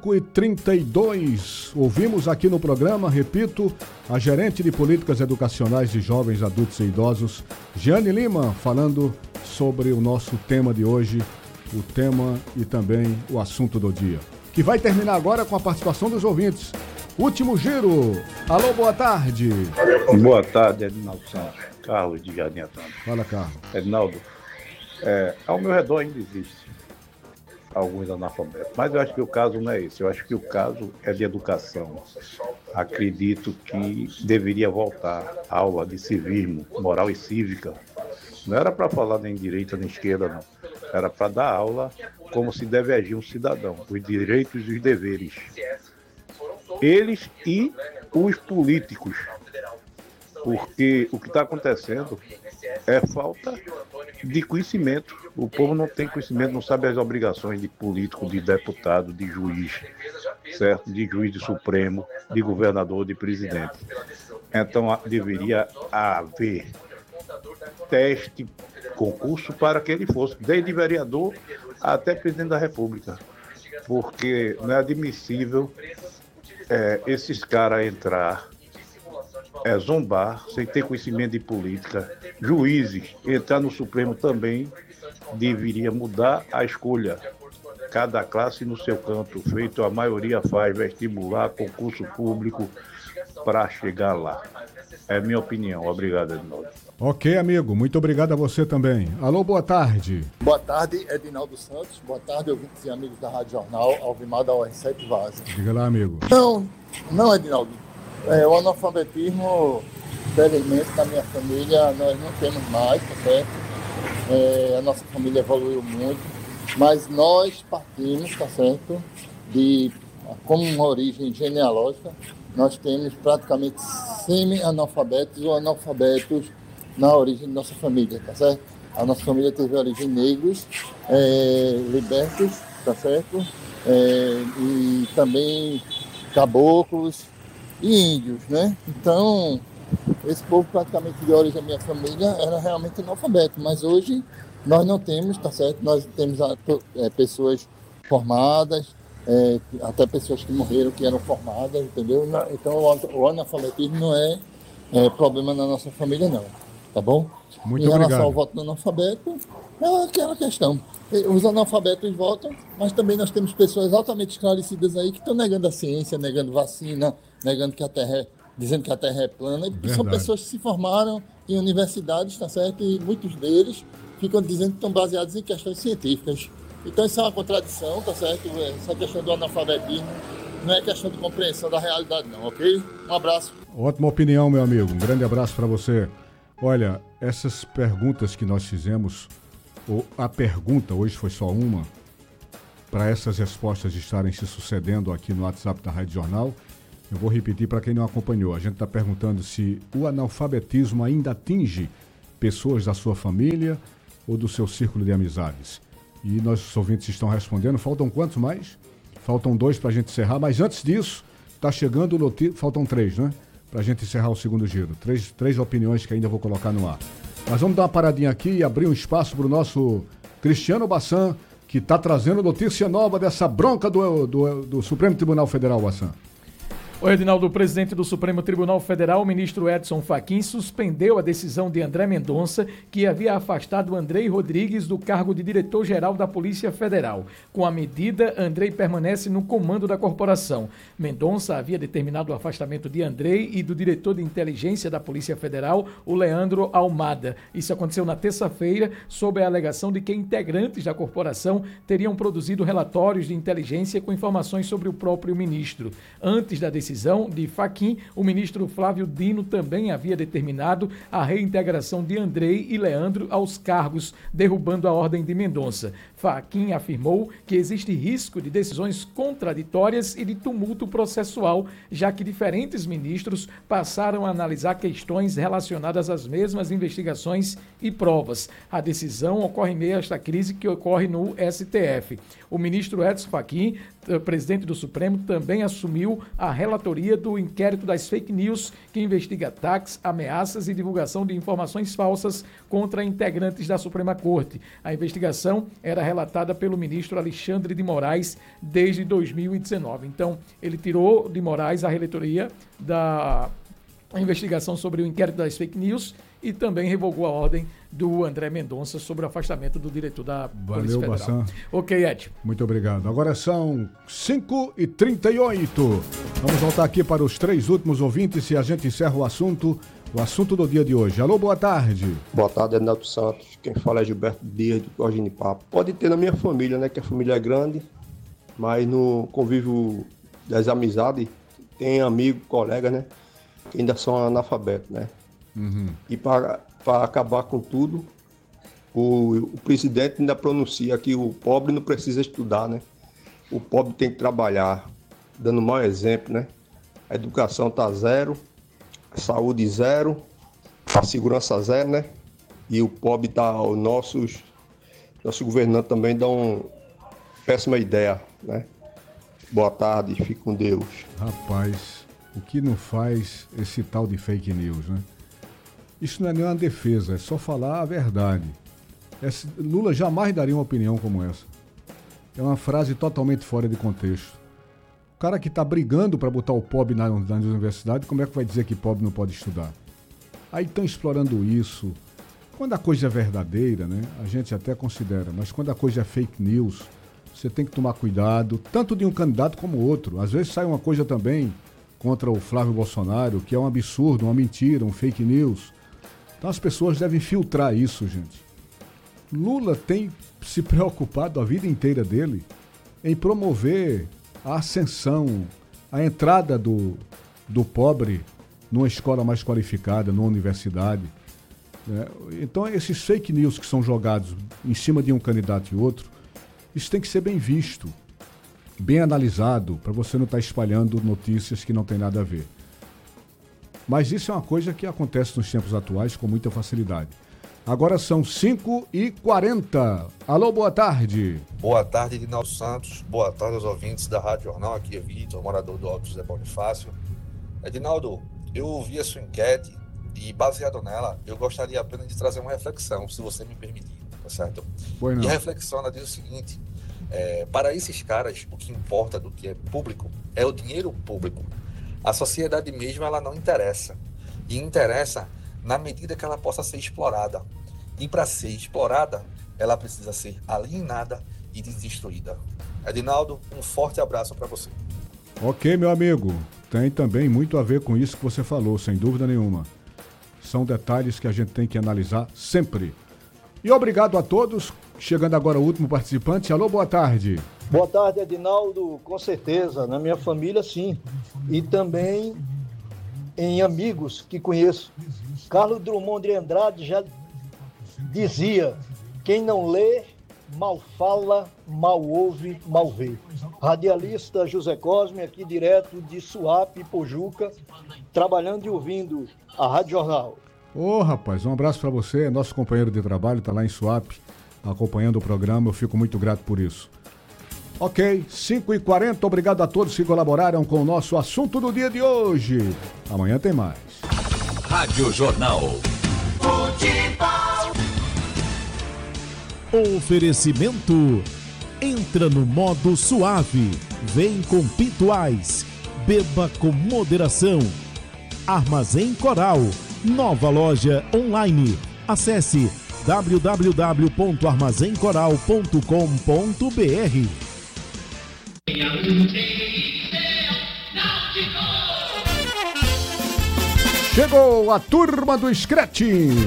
5h32. Ouvimos aqui no programa, repito, a gerente de políticas educacionais de jovens, adultos e idosos, Jeane Lima, falando sobre o nosso tema de hoje, o tema e também o assunto do dia, que vai terminar agora com a participação dos ouvintes. Último giro. Alô, boa tarde. Boa tarde, Edinaldo Santos. Carlos de Jardim Antônio. Fala, Carlos. Edinaldo, ao meu redor ainda existe alguns analfabetos, mas eu acho que o caso não é esse. Eu acho que o caso é de educação. Acredito que deveria voltar a aula de civismo, moral e cívica. Não era para falar nem direita nem esquerda, não. Era para dar aula como se deve agir um cidadão, os direitos e os deveres. Eles e os políticos, porque o que está acontecendo é falta de conhecimento. O povo não tem conhecimento, não sabe as obrigações de político, de deputado, de juiz, certo? De juiz de Supremo, de governador, de presidente. Então deveria haver teste, concurso para que ele fosse, desde vereador até presidente da República, porque não é admissível esses caras entrar, zombar, sem ter conhecimento de política. Juízes, entrar no Supremo também deveria mudar a escolha. Cada classe no seu canto, feito a maioria faz vestibular, concurso público para chegar lá. É minha opinião. Obrigado, Edinaldo. Ok, amigo. Muito obrigado a você também. Alô, boa tarde. Boa tarde, Edinaldo Santos. Boa tarde, ouvintes e amigos da Rádio Jornal, Alvimar da OR7 Vaza. Diga lá, amigo. Não, Edinaldo. O analfabetismo, felizmente, na minha família, nós não temos mais, tá certo? A nossa família evoluiu muito, mas nós partimos, tá certo? Como uma origem genealógica, nós temos praticamente semi-analfabetos ou analfabetos na origem de nossa família, tá certo? A nossa família teve origem negros, libertos, tá certo? E também caboclos e índios, né? Então, esse povo praticamente de origem da minha família era realmente analfabeto, mas hoje nós não temos, tá certo? Nós temos pessoas formadas, até pessoas que morreram que eram formadas, entendeu? Então o analfabetismo não é problema na nossa família, não, tá bom? Muito em relação obrigado. ao voto do analfabeto, é aquela questão. Os analfabetos votam, mas também nós temos pessoas altamente esclarecidas aí que estão negando a ciência, negando vacina, negando que a Terra dizendo que a Terra é plana. E são pessoas que se formaram em universidades, tá certo? E muitos deles ficam dizendo que estão baseados em questões científicas. Então isso é uma contradição, tá certo? Essa questão do analfabetismo não é questão de compreensão da realidade não, ok? Um abraço. Ótima opinião, meu amigo. Um grande abraço para você. Olha, essas perguntas que nós fizemos, a pergunta hoje foi só uma, para essas respostas estarem se sucedendo aqui no WhatsApp da Rádio Jornal, eu vou repetir para quem não acompanhou. A gente está perguntando se o analfabetismo ainda atinge pessoas da sua família ou do seu círculo de amizades. E nossos ouvintes estão respondendo. Faltam quantos mais? Faltam 2 para a gente encerrar, mas antes disso, está chegando notícia. Faltam 3, né? Para a gente encerrar o segundo giro. Três opiniões que ainda vou colocar no ar. Mas vamos dar uma paradinha aqui e abrir um espaço para o nosso Cristiano Bassan, que está trazendo notícia nova dessa bronca do Supremo Tribunal Federal, Bassan. Oi, Edinaldo, o presidente do Supremo Tribunal Federal, o ministro Edson Fachin, suspendeu a decisão de André Mendonça, que havia afastado Andrei Rodrigues do cargo de diretor-geral da Polícia Federal. Com a medida, Andrei permanece no comando da corporação. Mendonça havia determinado o afastamento de Andrei e do diretor de inteligência da Polícia Federal, o Leandro Almada. Isso aconteceu na terça-feira, sob a alegação de que integrantes da corporação teriam produzido relatórios de inteligência com informações sobre o próprio ministro. Antes da decisão de Fachin, o ministro Flávio Dino também havia determinado a reintegração de Andrei e Leandro aos cargos, derrubando a ordem de Mendonça. Fachin afirmou que existe risco de decisões contraditórias e de tumulto processual, já que diferentes ministros passaram a analisar questões relacionadas às mesmas investigações e provas. A decisão ocorre em meio a esta crise que ocorre no STF. O ministro Edson Fachin, presidente do Supremo, também assumiu a relatoria do inquérito das fake news, que investiga ataques, ameaças e divulgação de informações falsas contra integrantes da Suprema Corte. A investigação era relatada pelo ministro Alexandre de Moraes desde 2019. Então, ele tirou de Moraes a relatoria da investigação sobre o inquérito das fake news e também revogou a ordem do André Mendonça sobre o afastamento do diretor da Polícia Federal. Bassan. Ok, Ed. Muito obrigado. Agora são 5h38. Vamos voltar aqui para os 3 últimos ouvintes e a gente encerra o assunto do dia de hoje. Alô, boa tarde. Boa tarde, Edinaldo Santos. Quem fala é Gilberto Dias, do Corgine Papo. Pode ter na minha família, né, que a família é grande, mas no convívio das amizades tem amigo, colega, né, que ainda são analfabetos, né. Uhum. E para acabar com tudo, o presidente ainda pronuncia que o pobre não precisa estudar, né? O pobre tem que trabalhar, dando um mau exemplo, né? A educação está 0, a saúde 0, a segurança 0, né? E o pobre está, o nosso governante também dá uma péssima ideia, né? Boa tarde, fique com Deus. Rapaz, o que não faz esse tal de fake news, né? Isso não é nenhuma defesa, é só falar a verdade. Lula jamais daria uma opinião como essa. É uma frase totalmente fora de contexto. O cara que está brigando para botar o pobre na universidade, como é que vai dizer que pobre não pode estudar? Aí estão explorando isso. Quando a coisa é verdadeira, né, a gente até considera, mas quando a coisa é fake news, você tem que tomar cuidado, tanto de um candidato como outro. Às vezes sai uma coisa também contra o Flávio Bolsonaro, que é um absurdo, uma mentira, um fake news. Então as pessoas devem filtrar isso, gente. Lula tem se preocupado a vida inteira dele em promover a ascensão, a entrada do pobre numa escola mais qualificada, numa universidade. Né? Então esses fake news que são jogados em cima de um candidato e outro, isso tem que ser bem visto, bem analisado, para você não estar espalhando notícias que não tem nada a ver. Mas isso é uma coisa que acontece nos tempos atuais com muita facilidade. Agora são 5h40. Alô, boa tarde. Boa tarde, Edinaldo Santos. Boa tarde aos ouvintes da Rádio Jornal. Aqui é Vitor, morador do Alto José Bonifácio. Edinaldo, eu ouvi a sua enquete e, baseado nela, eu gostaria apenas de trazer uma reflexão, se você me permitir, tá certo? E a reflexão, ela diz o seguinte: para esses caras, o que importa do que é público é o dinheiro público. A sociedade mesmo, ela não interessa. E interessa na medida que ela possa ser explorada. E para ser explorada, ela precisa ser alienada e destruída. Edinaldo, um forte abraço para você. Ok, meu amigo. Tem também muito a ver com isso que você falou, sem dúvida nenhuma. São detalhes que a gente tem que analisar sempre. E obrigado a todos. Chegando agora o último participante. Alô, boa tarde. Boa tarde, Edinaldo. Com certeza, na minha família, sim. E também em amigos que conheço. Carlos Drummond de Andrade já dizia: quem não lê, mal fala, mal ouve, mal vê. Radialista José Cosme, aqui direto de Suape, Pojuca, trabalhando e ouvindo a Rádio Jornal. Ô, rapaz, um abraço para você, nosso companheiro de trabalho, está lá em Suape, acompanhando o programa, eu fico muito grato por isso. Ok, 5h40, obrigado a todos que colaboraram com o nosso assunto do dia de hoje. Amanhã tem mais. Rádio Jornal. Oferecimento. Entra no modo suave. Vem com Pituais. Beba com moderação. Armazém Coral. Nova loja online. Acesse www.armazencoral.com.br. Chegou a turma do Scratch.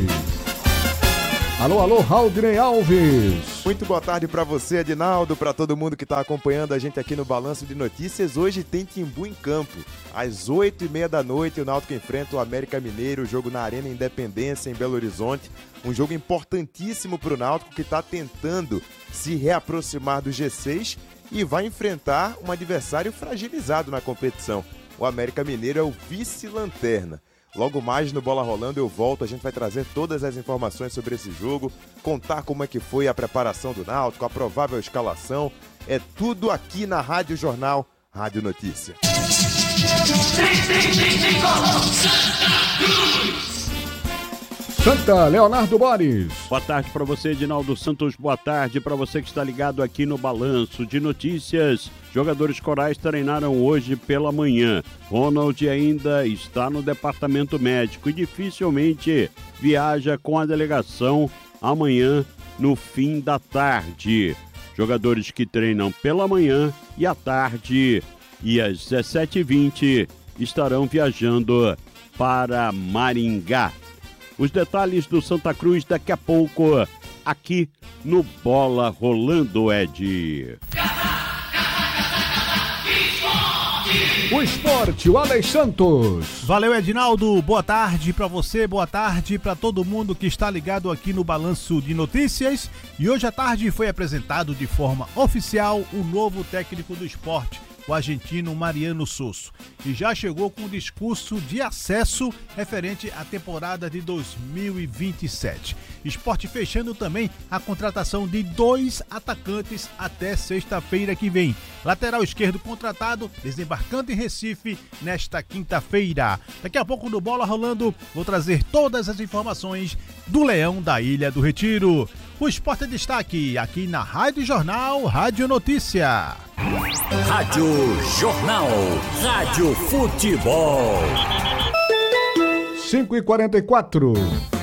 Alô, alô, Raudinei Alves. Muito boa tarde para você, Edinaldo, para todo mundo que está acompanhando a gente aqui no Balanço de Notícias. Hoje tem Timbu em campo. Às 8h30 da noite, o Náutico enfrenta o América Mineiro, jogo na Arena Independência, em Belo Horizonte. Um jogo importantíssimo para o Náutico, que está tentando se reaproximar do G6 e vai enfrentar um adversário fragilizado na competição. O América Mineiro é o vice-lanterna. Logo mais no Bola Rolando eu volto, a gente vai trazer todas as informações sobre esse jogo, contar como é que foi a preparação do Náutico, a provável escalação, é tudo aqui na Rádio Jornal, Rádio Notícia. Santa, Leonardo Boris. Boa tarde para você, Edinaldo Santos. Boa tarde para você que está ligado aqui no Balanço de Notícias. Jogadores corais treinaram hoje pela manhã. Ronald ainda está no departamento médico e dificilmente viaja com a delegação amanhã no fim da tarde. Jogadores que treinam pela manhã e à tarde e às 17h20 estarão viajando para Maringá. Os detalhes do Santa Cruz daqui a pouco, aqui no Bola Rolando, Ed. O esporte, o Alex Santos. Valeu, Edinaldo. Boa tarde para você, boa tarde para todo mundo que está ligado aqui no Balanço de Notícias. E hoje à tarde foi apresentado de forma oficial o novo técnico do esporte, o argentino Mariano Sosso, e já chegou com um discurso de acesso referente à temporada de 2027. Sport fechando também a contratação de 2 atacantes até sexta-feira que vem. Lateral esquerdo contratado, desembarcando em Recife nesta quinta-feira. Daqui a pouco no Bola Rolando vou trazer todas as informações do Leão da Ilha do Retiro. O Sport é destaque aqui na Rádio Jornal, Rádio Notícia. Rádio Jornal, Rádio Futebol. 5h44.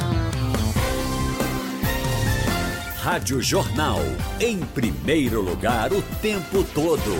Rádio Jornal, em primeiro lugar o tempo todo.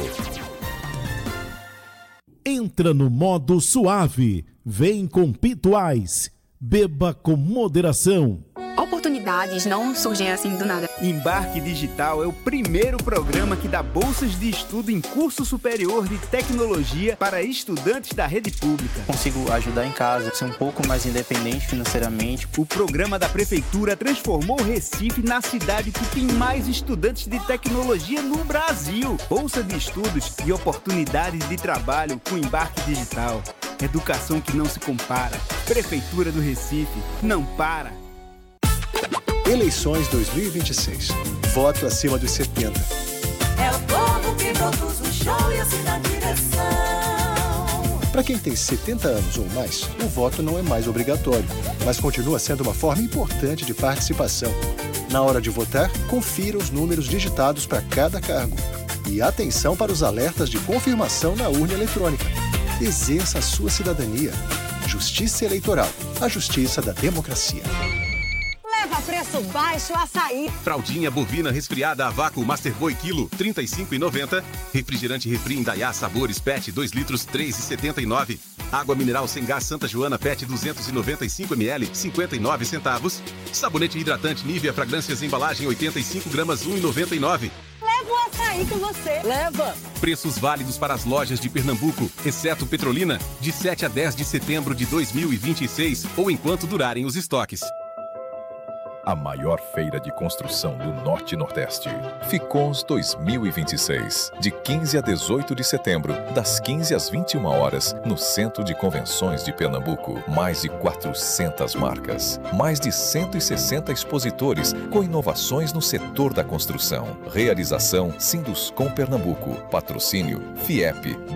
Entra no modo suave. Vem com Pituais. Beba com moderação. Oportunidades não surgem assim do nada. Embarque Digital é o primeiro programa que dá bolsas de estudo em curso superior de tecnologia para estudantes da rede pública. Consigo ajudar em casa, ser um pouco mais independente financeiramente. O programa da Prefeitura transformou o Recife na cidade que tem mais estudantes de tecnologia no Brasil. Bolsa de estudos e oportunidades de trabalho com Embarque Digital. Educação que não se compara. Prefeitura do Recife, não para. Eleições 2026. Voto acima dos 70. É o povo que produz o show e assim na direção. Para quem tem 70 anos ou mais, o voto não é mais obrigatório, mas continua sendo uma forma importante de participação. Na hora de votar, confira os números digitados para cada cargo. E atenção para os alertas de confirmação na urna eletrônica. Exerça a sua cidadania. Justiça Eleitoral. A justiça da democracia. Leva preço baixo açaí. Fraldinha bovina resfriada a vácuo Master Boy quilo, R$ 35,90. Refrigerante Refri Indaiá Sabores PET 2 litros, R$ 3,79. Água mineral sem gás Santa Joana PET 295 ml, 59 centavos. Sabonete hidratante Nivea Fragrâncias embalagem 85 gramas, 1,99. Leva um açaí com você. Leva. Preços válidos para as lojas de Pernambuco, exceto Petrolina, de 7 a 10 de setembro de 2026 ou enquanto durarem os estoques. A maior feira de construção do Norte e Nordeste. Ficons 2026. De 15 a 18 de setembro, das 15 às 21 horas, no Centro de Convenções de Pernambuco. Mais de 400 marcas. Mais de 160 expositores com inovações no setor da construção. Realização Sinduscom Pernambuco. Patrocínio FIEP,